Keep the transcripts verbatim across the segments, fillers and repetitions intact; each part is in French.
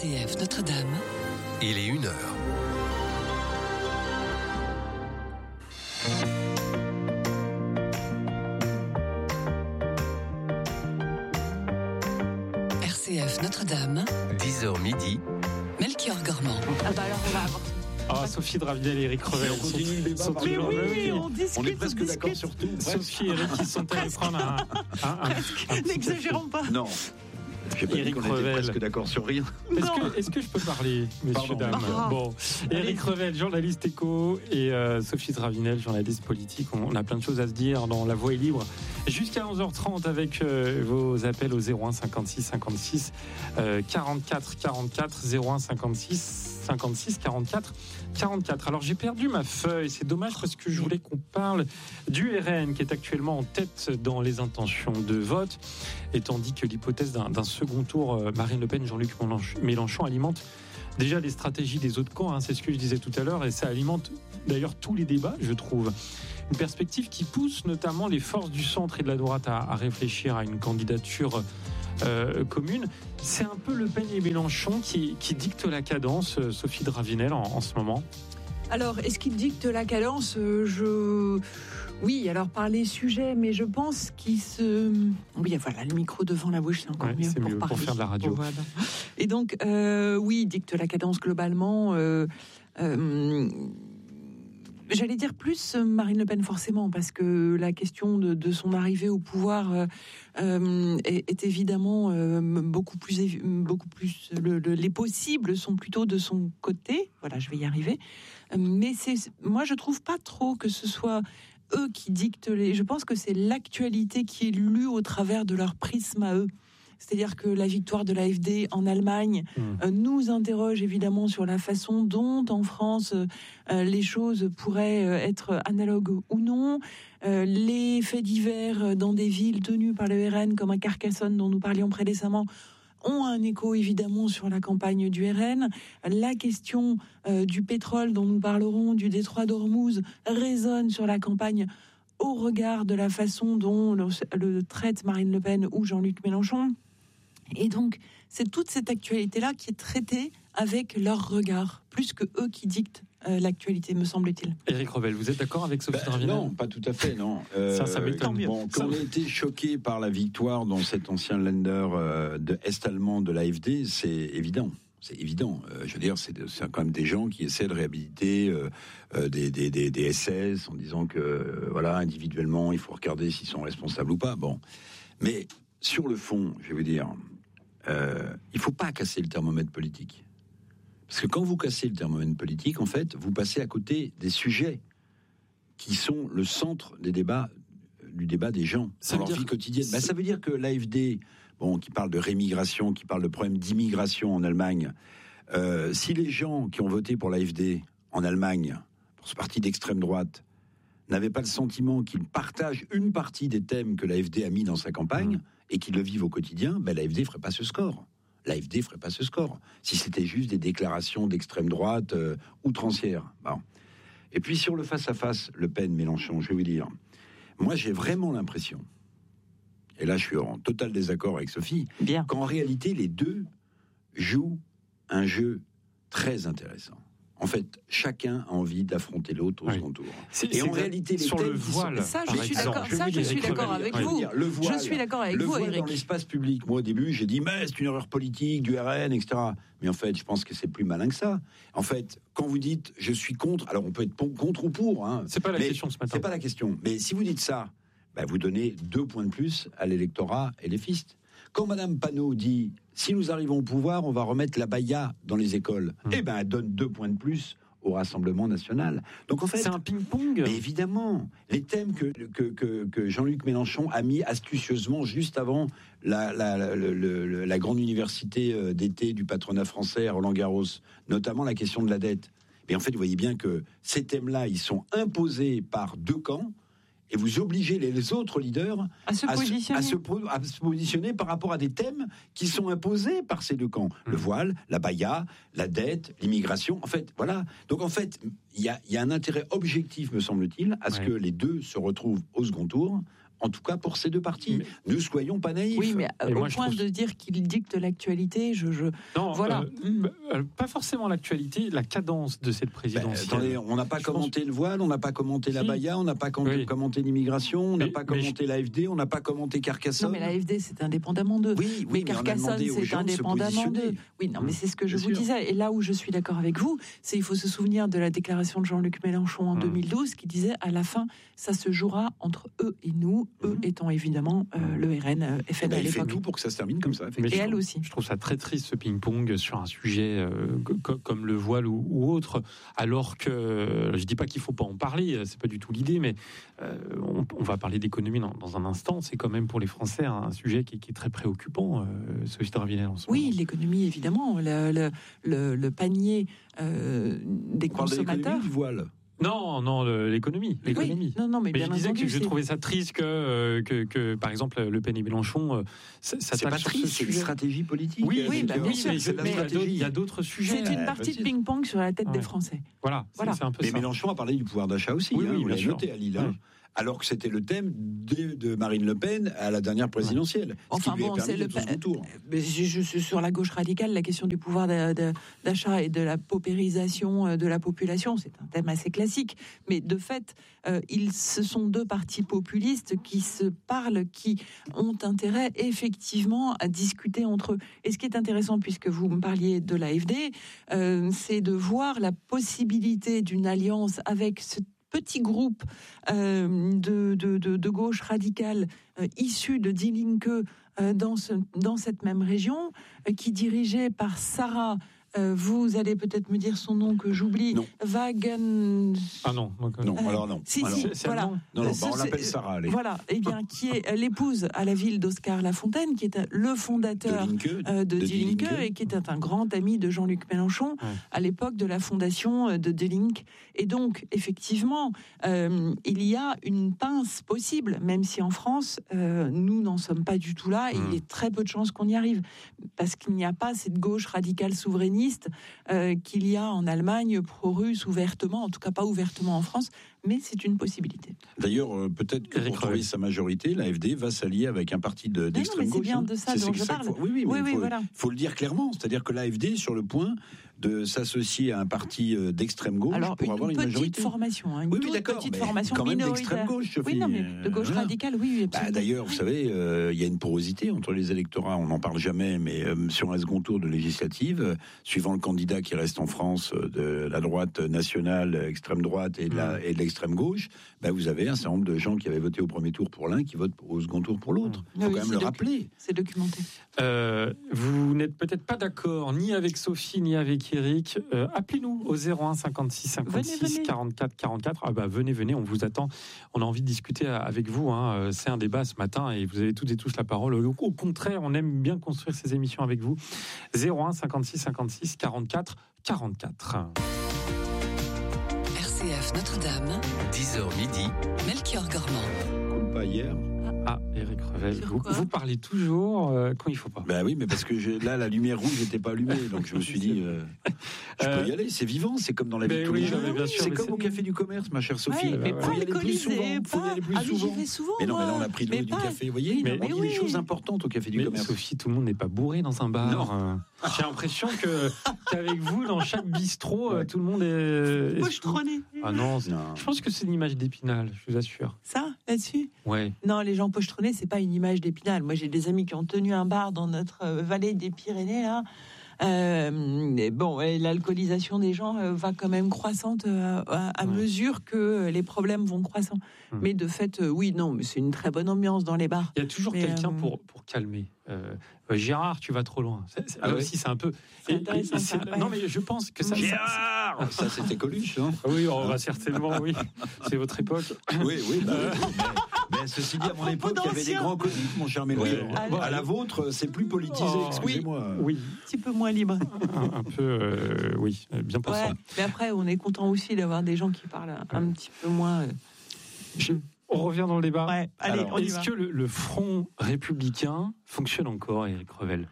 C F Notre-Dame. Il est une heure. R C F Notre-Dame. dix heures midi. Melchior Gormand. Ah bah alors on va avoir... Ah, Sophie Dravinel et Eric Revel. On continue le débat. Sont Mais toujours- oui, oui, on discute, On est presque on d'accord discute. sur tout. Sophie et Eric qui sont allés prendre un, un, un, un petit N'exagérons pas. Non. J'ai pas Éric dit qu'on était Revel. presque d'accord sur rien. Est-ce Non. que, est-ce que je peux parler, messieurs, Pardon. dames Ah. Bon, Éric Revel, journaliste éco, et euh, Sophie Dravinel, journaliste politique. On, on a plein de choses à se dire dans La Voix est libre. Jusqu'à onze heures trente avec euh, vos appels au zéro un cinquante-six cinquante-six euh, quarante-quatre quarante-quatre, zéro un cinquante-six cinquante-six quarante-quatre quarante-quatre. Alors j'ai perdu ma feuille, c'est dommage parce que je voulais qu'on parle du R N qui est actuellement en tête dans les intentions de vote, et tandis que l'hypothèse d'un, d'un second tour euh, Marine Le Pen, Jean-Luc Mélenchon alimente déjà les stratégies des autres camps, hein, c'est ce que je disais tout à l'heure, et ça alimente d'ailleurs tous les débats, je trouve. Une perspective qui pousse notamment les forces du centre et de la droite à, à réfléchir à une candidature euh, commune. C'est un peu Le Pen et Mélenchon qui, qui dictent la cadence, euh, Sophie Dravinel, en, en ce moment. Alors, est-ce qu'il dicte la cadence ? Euh, Je... Oui, alors par les sujets, mais je pense qu'il se... Oui, voilà, le micro devant la bouche, c'est encore Ouais, mieux, c'est pour mieux pour parler. faire de la radio. Voilà. Et donc, euh, oui, il dicte la cadence globalement. Euh, euh, J'allais dire plus Marine Le Pen forcément, parce que la question de, de son arrivée au pouvoir euh, euh, est, est évidemment euh, beaucoup plus, beaucoup plus. Le, le, les possibles sont plutôt de son côté. Voilà, je vais y arriver. Mais c'est, moi, je trouve pas trop que ce soit eux qui dictent les. Je pense que c'est l'actualité qui est lue au travers de leur prisme à eux. C'est-à-dire que la victoire de l'A F D en Allemagne mmh. euh, nous interroge évidemment sur la façon dont, en France, euh, les choses pourraient euh, être analogues ou non. Euh, les faits divers dans des villes tenues par le R N, comme à Carcassonne, dont nous parlions précédemment, ont un écho évidemment sur la campagne du R N. La question euh, du pétrole, dont nous parlerons, du détroit d'Ormuz, résonne sur la campagne au regard de la façon dont le, le traite Marine Le Pen ou Jean-Luc Mélenchon. Et donc, c'est toute cette actualité-là qui est traitée avec leur regard, plus que eux qui dictent euh, l'actualité, me semble-t-il. Éric Revel, vous êtes d'accord avec Sophie bah, Dravinel ? Non, pas tout à fait, non. Euh, ça, ça m'étonne. Bon, quand on a été choqué par la victoire dans cet ancien Länder euh, de est-allemand de l'A F D, c'est évident. C'est évident. Euh, je veux dire, c'est, c'est quand même des gens qui essaient de réhabiliter euh, euh, des, des, des, des S S en disant que, euh, voilà, individuellement, il faut regarder s'ils sont responsables ou pas. Bon. Mais sur le fond, je vais vous dire, euh, il ne faut pas casser le thermomètre politique. Parce que quand vous cassez le thermomètre politique, en fait, vous passez à côté des sujets qui sont le centre des débats, du débat des gens ça dans leur vie quotidienne. Ben, ça veut dire que l'A F D, bon, qui parle de rémigration, qui parle de problème d'immigration en Allemagne, euh, si les gens qui ont voté pour l'A F D en Allemagne, pour ce parti d'extrême droite, n'avaient pas le sentiment qu'ils partagent une partie des thèmes que l'A F D a mis dans sa campagne mmh. et qu'ils le vivent au quotidien, ben l'A F D ferait pas ce score. L'A F D ferait pas ce score. Si c'était juste des déclarations d'extrême droite euh, outrancières. Bon. Et puis sur le face-à-face, Le Pen, Mélenchon, je vais vous dire, moi j'ai vraiment l'impression, et là je suis en total désaccord avec Sophie, Bien. qu'en réalité les deux jouent un jeu très intéressant. En fait, chacun a envie d'affronter l'autre au oui. second tour. C'est, et c'est en réalité, les sur le voile, sont... ça, je suis exemple, d'accord. je Ça, je suis d'accord avec vous. Dire, le voile, je suis d'accord avec le vous, voile Eric. Dans l'espace public, moi au début, j'ai dit mais c'est une erreur politique du R N, et cetera. Mais en fait, je pense que c'est plus malin que ça. En fait, quand vous dites je suis contre, alors on peut être contre ou pour. Hein, c'est pas la mais question ce matin. C'est pas la question. Mais si vous dites ça, bah, vous donnez deux points de plus à l'électorat et les fistes. Quand Madame Panot dit si nous arrivons au pouvoir, on va remettre la baya dans les écoles, hum. eh ben elle donne deux points de plus au Rassemblement national. Donc en fait, c'est un ping-pong. Mais évidemment, les thèmes que, que, que, que Jean-Luc Mélenchon a mis astucieusement juste avant la, la, la, la, la, la grande université d'été du patronat français à Roland-Garros, notamment la question de la dette. Mais en fait, vous voyez bien que ces thèmes-là, ils sont imposés par deux camps. Et vous obligez les autres leaders à se, à, positionner. À, se, à se positionner par rapport à des thèmes qui sont imposés par ces deux camps. Mmh. Le voile, la baya, la dette, l'immigration. En fait, voilà. Donc en fait, il y a, y a un intérêt objectif, me semble-t-il, à ce ouais. que les deux se retrouvent au second tour en tout cas pour ces deux partis. Mais... Ne soyons pas naïfs. Oui, mais Et au moi, point trouve... de dire qu'il dicte l'actualité, je... je... Non, voilà. Euh, euh, pas forcément l'actualité, la cadence de cette présidentielle. Ben, attendez, on n'a pas je commenté pense... le voile, on n'a pas commenté la si. baya, on n'a pas commenté, oui. commenté l'immigration, on n'a mais, pas commenté je... l'A F D, on n'a pas commenté Carcassonne. Non, mais l'A F D, c'est indépendamment d'eux. Oui, oui, mais, mais Carcassonne, c'est indépendamment d'eux. Oui, non, mais c'est ce que je Bien vous sûr. disais. Et là où je suis d'accord avec vous, c'est il faut se souvenir de la déclaration de Jean-Luc Mélenchon en mmh. deux mille douze qui disait à la fin, ça se jouera entre eux et nous, mmh. eux étant évidemment euh, le R N, euh, F N Ben, à il fait l'époque. tout pour que ça se termine comme ça. Et elle aussi. Je trouve ça très triste ce ping-pong sur un sujet euh, co- comme le voile ou, ou autre, alors que je dis pas qu'il faut pas en parler, c'est pas du tout l'idée, mais euh, on, on va parler d'économie dans, dans un instant. C'est quand même pour les Français un sujet qui, qui est très préoccupant. Euh, Sophie Dravinel en ce Oui, moment. l'économie évidemment, le, le, le, le panier euh, des On parle de l'économie consommateurs. du voile. Non, non, le- l'économie, l'économie. Oui, non, non, mais, Mais bien je disais entendu, que je c'est- trouvais ça triste que, euh, que, que, par exemple, Le Pen et Mélenchon euh, ça C'est pas triste, c'est une stratégie politique. Oui, oui, bah, bien oui, sûr, mais, je- c'est de la mais il y a d'autres- stratégie. il y a d'autres sujets. c'est une Ouais, partie de facile. ping-pong sur la tête Ouais. des Français. Voilà, c'est- Voilà. c'est un peu Mais ça. Mélenchon a parlé du pouvoir d'achat aussi, Oui, hein, oui, vous bien l'avez sûr. noté à Lille, hein. Ouais. Alors que c'était le thème de, de Marine Le Pen à la dernière présidentielle. Enfin ce qui lui bon, a permis c'est le d'être au second tour. Mais je, je suis sur la gauche radicale, la question du pouvoir d'a- d'a- d'achat et de la paupérisation euh, de la population, c'est un thème assez classique. Mais de fait, euh, ils, ce sont deux partis populistes qui se parlent, qui ont intérêt effectivement à discuter entre eux. Et ce qui est intéressant, puisque vous me parliez de l'A F D, euh, c'est de voir la possibilité d'une alliance avec ce petit groupe euh, de, de, de, de gauche radicale euh, issu de Die Linke euh, dans, ce, dans cette même région, euh, qui dirigée par Sarah, euh, vous allez peut-être me dire son nom que j'oublie, Non. Wagen... Ah non, donc, euh, Non, Euh, alors non. Si, Alors, si, c'est- c'est voilà. allemand. Non, non, Euh, bah, on ce- l'appelle c'est- Sarah, allez. Voilà, eh bien, qui est euh, l'épouse à la ville d'Oscar Lafontaine, qui est euh, le fondateur de Linke, euh, de, de Die Linke, Die Linke. et qui était un grand ami de Jean-Luc Mélenchon Ouais. à l'époque de la fondation euh, de Die Linke. Et donc, effectivement, euh, il y a une pince possible, même si en France, euh, nous n'en sommes pas du tout là, et Mm. il y a très peu de chances qu'on y arrive, parce qu'il n'y a pas cette gauche radicale souverainiste euh, qu'il y a en Allemagne, pro-russe, ouvertement, en tout cas pas ouvertement en France, mais c'est une possibilité. D'ailleurs, euh, peut-être que Eric pour trouver Revel. sa majorité, l'A F D va s'allier avec un parti de- non, d'extrême mais c'est gauche. bien hein. de ça C'est- dont c'est je ça parle. qu'il faut- Oui, oui, mais Oui, il oui, faut, voilà. faut le dire clairement. C'est-à-dire que l'A F D, sur le point de s'associer à un parti euh, d'extrême gauche Alors, pour une avoir une petite majorité. formation, hein, une Oui, oui, toute d'accord, petite mais formation quand même minoritaire. d'extrême gauche, Sophie. Oui, non, mais de gauche Euh, voilà. radicale, oui, oui, Bah, absolument. D'ailleurs, vous savez, euh, il y a une porosité entre les électorats, on n'en parle jamais, mais euh, sur un second tour de législative, euh, suivant le candidat qui reste en France euh, de la droite nationale, extrême droite et de, la, et de l'extrême gauche, bah, vous avez un certain nombre de gens qui avaient voté au premier tour pour l'un qui votent au second tour pour l'autre. Il faut Oui, quand même c'est le docu- rappeler. C'est documenté. Euh, vous n'êtes peut-être pas d'accord ni avec Sophie ni avec Eric. Euh, appelez-nous au zéro un cinquante-six cinquante-six Venez, venez. quarante-quatre quarante-quatre. Ah bah venez, venez, on vous attend. On a envie de discuter avec vous. Hein. C'est un débat ce matin et vous avez toutes et tous la parole. Au, au contraire, on aime bien construire ces émissions avec vous. zéro un cinquante-six cinquante-six quarante-quatre quarante-quatre. R C F Notre-Dame, dix heures midi, Melchior Gormand. Coule pas hier. Ah, Eric Revel, Sur vous, quoi vous parlez toujours euh, quand il faut pas. Ben oui, mais parce que j'ai- là, la lumière rouge n'était pas allumée, donc je me suis dit, euh, je Euh, peux y aller, c'est vivant, c'est comme dans la vie mais de tous oui, les jours. non, mais bien sûr, C'est mais comme c'est- au café du commerce, ma chère Sophie. Ouais, mais bah, pas faut y aller plus alcoolisé, souvent. Faut y pas- aller plus Ah, mais j'y souvent. vais souvent, Mais non, mais là, on moi. a pris le Mais haut du pas- café, vous voyez. Oui, mais on dit oui. des choses importantes au café du Mais commerce. Sophie, tout le monde n'est pas bourré dans un bar. Non. Euh, J'ai l'impression que qu'avec vous, dans chaque bistrot, euh, tout le monde est. est Moi, sous. je trônais. Ah non, c'est- Non. je pense que c'est une image d'Épinal, je vous assure. Ça, là-dessus Ouais. Non, les gens pochetronnés, c'est pas une image d'Épinal. Moi, j'ai des amis qui ont tenu un bar dans notre euh, vallée des Pyrénées, là. Euh, et bon, et l'alcoolisation des gens euh, va quand même croissante euh, à, à Ouais. mesure que euh, les problèmes vont croissant. Hum. Mais de fait, euh, oui, non, mais c'est une très bonne ambiance dans les bars. Il y a toujours Mais, quelqu'un euh, pour, pour calmer. Euh, euh, Gérard, tu vas trop loin. C'est- c'est- Ah là ouais. aussi, c'est un peu. C'est et- intéressant, et c'est- ça, ouais. Non, mais je pense que ça. ça- Gérard Ça, c'était Coluche, hein. ça- oui, on va certainement, oui. C'est votre époque. Oui, oui, bah, oui, mais, mais ceci dit, à mon À époque, il y avait des d'anciens. grands Coluches, mon cher Mélenchon. Ouais. Allez. À la vôtre, c'est plus politisé, Oh, excusez-moi. Oui, Un petit peu moins libre. un, un peu, euh, oui, bien pour Ouais. ça. Mais après, on est content aussi d'avoir des gens qui parlent un, un petit peu moins. euh, Je- On revient dans le débat. Ouais, allez, Alors, on y Est-ce va. que le, le Front républicain fonctionne encore, Éric Revel?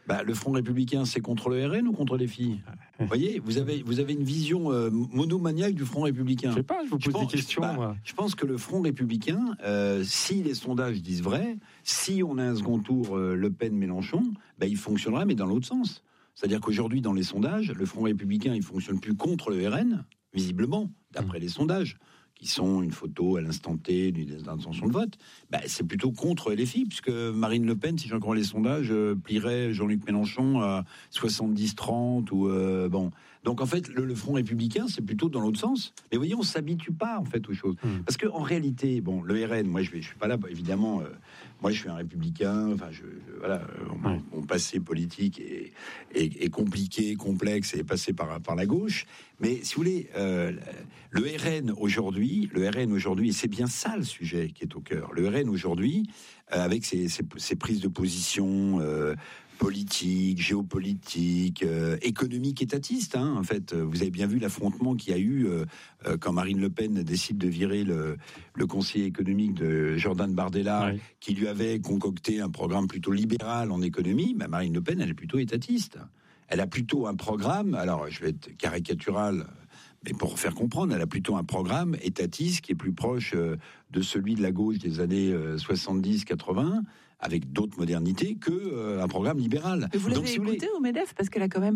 Bah, le Front républicain, c'est contre le R N ou contre les filles? Vous voyez, vous avez, vous avez une vision euh, monomaniaque du Front républicain. Je sais pas, je vous pose Je pense, des questions. bah, moi. je pense que le Front républicain, euh, si les sondages disent vrai, si on a un second tour euh, Le Pen-Mélenchon, bah, il fonctionnera, mais dans l'autre sens. C'est-à-dire qu'aujourd'hui, dans les sondages, le Front républicain, il fonctionne plus contre le R N, visiblement, d'après mmh. les sondages, qui sont une photo à l'instant T d'une intention de vote. Bah, c'est plutôt contre L F I, puisque Marine Le Pen, si j'en crois les sondages, euh, plierait Jean-Luc Mélenchon à soixante-dix trente ou euh, bon. Donc en fait, le, le Front républicain, c'est plutôt dans l'autre sens. Mais vous voyez, on s'habitue pas en fait aux choses, mmh. parce que en réalité, bon, le R N, moi je vais, je suis pas là, évidemment. Euh, moi, je suis un républicain. Enfin, je, je voilà, mon, ouais. mon passé politique est, est, est compliqué, complexe et est passé par par la gauche. Mais si vous voulez, euh, le R N aujourd'hui, le R N aujourd'hui, et c'est bien ça le sujet qui est au cœur. Le R N aujourd'hui, euh, avec ses, ses, ses prises de position. Euh, politique, géopolitique, euh, économique, étatiste. Hein, en fait, vous avez bien vu l'affrontement qu'il y a eu euh, euh, quand Marine Le Pen décide de virer le, le conseiller économique de Jordan Bardella, oui. qui lui avait concocté un programme plutôt libéral en économie. Bah, Marine Le Pen, elle est plutôt étatiste. Elle a plutôt un programme, alors je vais être caricatural, mais pour faire comprendre, elle a plutôt un programme étatiste qui est plus proche euh, de celui de la gauche des années euh, soixante-dix quatre-vingts, avec d'autres modernités, que euh, un programme libéral. Mais vous l'avez Donc, si écouté vous voulez... au MEDEF, parce qu'elle a quand même